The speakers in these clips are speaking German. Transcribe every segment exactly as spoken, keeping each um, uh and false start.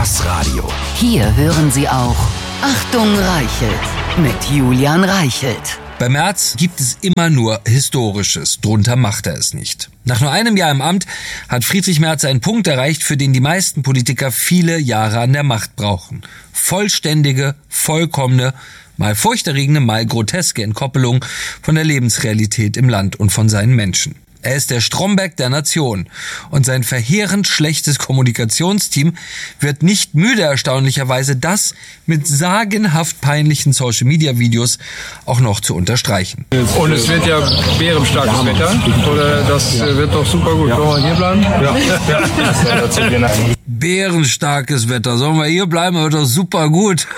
Das Radio. Hier hören Sie auch Achtung Reichelt mit Julian Reichelt. Bei Merz gibt es immer nur Historisches, drunter macht er es nicht. Nach nur einem Jahr im Amt hat Friedrich Merz einen Punkt erreicht, für den die meisten Politiker viele Jahre an der Macht brauchen. Vollständige, vollkommene, mal furchterregende, mal groteske Entkoppelung von der Lebensrealität im Land und von seinen Menschen. Er ist der Stromberg der Nation und sein verheerend schlechtes Kommunikationsteam wird nicht müde, erstaunlicherweise das mit sagenhaft peinlichen Social-Media-Videos auch noch zu unterstreichen. Und es wird ja bärenstarkes Wetter, oder das wird doch super gut. Ja. Sollen wir hier bleiben? Ja. Bärenstarkes Wetter, sollen wir hier bleiben, wird doch super gut.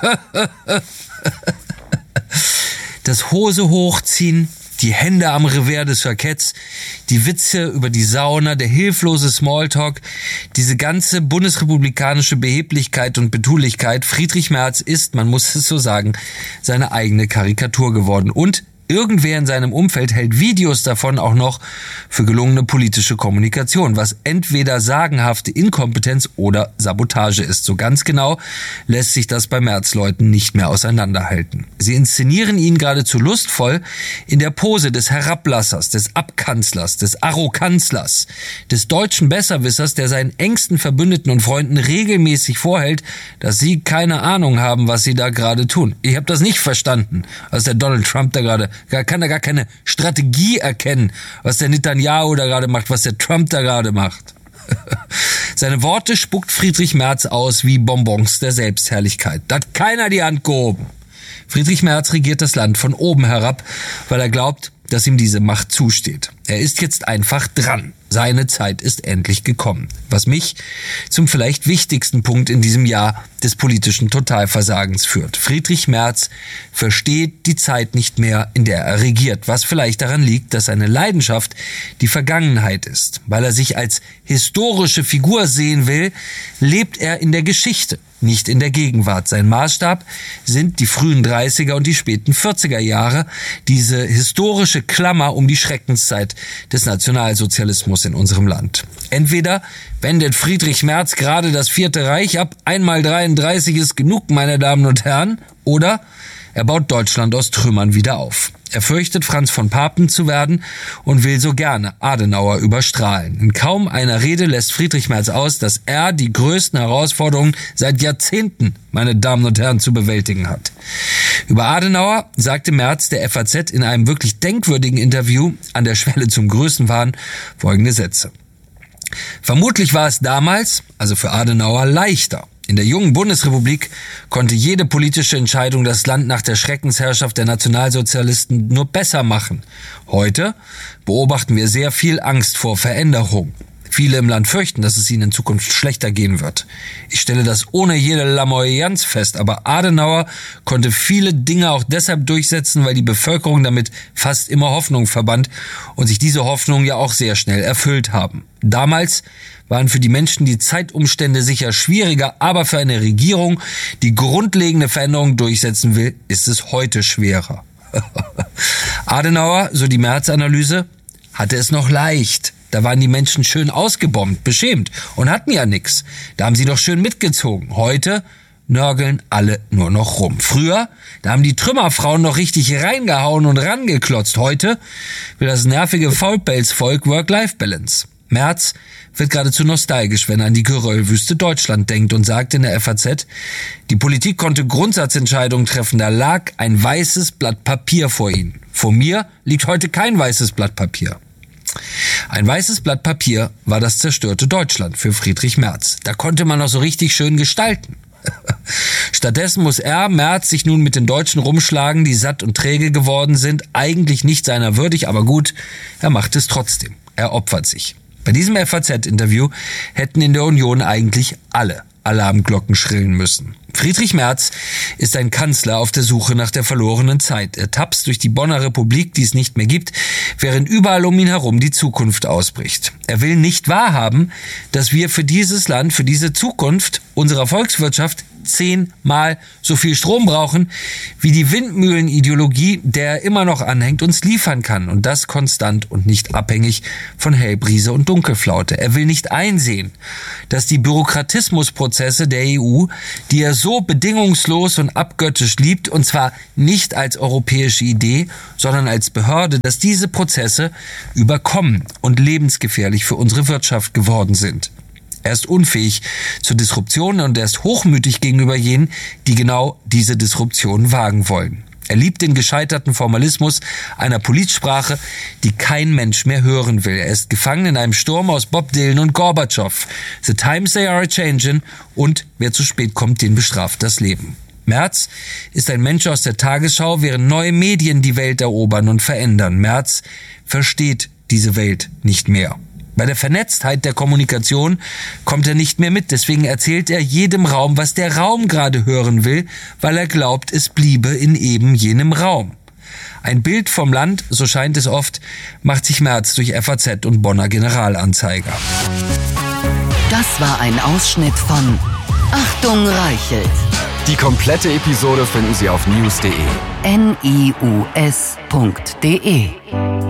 Das Hose hochziehen, die Hände am Revers des Verkehrs, die Witze über die Sauna, der hilflose Smalltalk, diese ganze bundesrepublikanische Beheblichkeit und Betulichkeit. Friedrich Merz ist, man muss es so sagen, seine eigene Karikatur geworden. Und irgendwer in seinem Umfeld hält Videos davon auch noch für gelungene politische Kommunikation, was entweder sagenhafte Inkompetenz oder Sabotage ist. So ganz genau lässt sich das bei Merz-Leuten nicht mehr auseinanderhalten. Sie inszenieren ihn geradezu lustvoll in der Pose des Herablassers, des Abkanzlers, des Arroganzlers, des deutschen Besserwissers, der seinen engsten Verbündeten und Freunden regelmäßig vorhält, dass sie keine Ahnung haben, was sie da gerade tun. Ich habe das nicht verstanden, was der Donald Trump da gerade Er kann da gar keine Strategie erkennen, was der Netanyahu da gerade macht, was der Trump da gerade macht. Seine Worte spuckt Friedrich Merz aus wie Bonbons der Selbstherrlichkeit. Da hat keiner die Hand gehoben. Friedrich Merz regiert das Land von oben herab, weil er glaubt, dass ihm diese Macht zusteht. Er ist jetzt einfach dran. Seine Zeit ist endlich gekommen. Was mich zum vielleicht wichtigsten Punkt in diesem Jahr des politischen Totalversagens führt. Friedrich Merz versteht die Zeit nicht mehr, in der er regiert, was vielleicht daran liegt, dass seine Leidenschaft die Vergangenheit ist. Weil er sich als historische Figur sehen will, lebt er in der Geschichte, nicht in der Gegenwart. Sein Maßstab sind die frühen dreißiger und die späten vierziger Jahre, diese historische Klammer um die Schreckenszeit des Nationalsozialismus in unserem Land. Entweder wendet Friedrich Merz gerade das Vierte Reich ab, einmal dreiunddreißig ist genug, meine Damen und Herren, oder er baut Deutschland aus Trümmern wieder auf. Er fürchtet, Franz von Papen zu werden und will so gerne Adenauer überstrahlen. In kaum einer Rede lässt Friedrich Merz aus, dass er die größten Herausforderungen seit Jahrzehnten, meine Damen und Herren, zu bewältigen hat. Über Adenauer sagte Merz der F A Z in einem wirklich denkwürdigen Interview an der Schwelle zum Größenwahn folgende Sätze. Vermutlich war es damals, also für Adenauer, leichter. In der jungen Bundesrepublik konnte jede politische Entscheidung das Land nach der Schreckensherrschaft der Nationalsozialisten nur besser machen. Heute beobachten wir sehr viel Angst vor Veränderung. Viele im Land fürchten, dass es ihnen in Zukunft schlechter gehen wird. Ich stelle das ohne jede Lamoyanz fest, aber Adenauer konnte viele Dinge auch deshalb durchsetzen, weil die Bevölkerung damit fast immer Hoffnung verband und sich diese Hoffnungen ja auch sehr schnell erfüllt haben. Damals waren für die Menschen die Zeitumstände sicher schwieriger, aber für eine Regierung, die grundlegende Veränderungen durchsetzen will, ist es heute schwerer. Adenauer, so die Merz-Analyse, hatte es noch leicht. Da waren die Menschen schön ausgebombt, beschämt und hatten ja nix. Da haben sie doch schön mitgezogen. Heute nörgeln alle nur noch rum. Früher, da haben die Trümmerfrauen noch richtig reingehauen und rangeklotzt. Heute will das nervige Faulpelzvolk Work-Life-Balance. Merz wird geradezu nostalgisch, wenn er an die Geröllwüste Deutschland denkt und sagt in der F A Z, die Politik konnte Grundsatzentscheidungen treffen, da lag ein weißes Blatt Papier vor ihnen. Vor mir liegt heute kein weißes Blatt Papier. Ein weißes Blatt Papier war das zerstörte Deutschland für Friedrich Merz. Da konnte man noch so richtig schön gestalten. Stattdessen muss er, Merz, sich nun mit den Deutschen rumschlagen, die satt und träge geworden sind, eigentlich nicht seiner würdig, aber gut, er macht es trotzdem. Er opfert sich. Bei diesem F A Z-Interview hätten in der Union eigentlich alle Alarmglocken schrillen müssen. Friedrich Merz ist ein Kanzler auf der Suche nach der verlorenen Zeit. Er tapst durch die Bonner Republik, die es nicht mehr gibt, während überall um ihn herum die Zukunft ausbricht. Er will nicht wahrhaben, dass wir für dieses Land, für diese Zukunft unserer Volkswirtschaft zehnmal so viel Strom brauchen, wie die Windmühlenideologie, der immer noch anhängt, uns liefern kann. Und das konstant und nicht abhängig von Hellbrise und Dunkelflaute. Er will nicht einsehen, dass die Bürokratismusprozesse der E U, die er so bedingungslos und abgöttisch liebt, und zwar nicht als europäische Idee, sondern als Behörde, dass diese Prozesse überkommen und lebensgefährlich für unsere Wirtschaft geworden sind. Er ist unfähig zur Disruption und er ist hochmütig gegenüber jenen, die genau diese Disruption wagen wollen. Er liebt den gescheiterten Formalismus einer Politsprache, die kein Mensch mehr hören will. Er ist gefangen in einem Sturm aus Bob Dylan und Gorbatschow. The times they are a-changin' und wer zu spät kommt, den bestraft das Leben. Merz ist ein Mensch aus der Tagesschau, während neue Medien die Welt erobern und verändern. Merz versteht diese Welt nicht mehr. Bei der Vernetztheit der Kommunikation kommt er nicht mehr mit. Deswegen erzählt er jedem Raum, was der Raum gerade hören will, weil er glaubt, es bliebe in eben jenem Raum. Ein Bild vom Land, so scheint es oft, macht sich Merz durch F A Z und Bonner Generalanzeiger. Das war ein Ausschnitt von Achtung Reichelt. Die komplette Episode finden Sie auf news punkt de. N I U S punkt de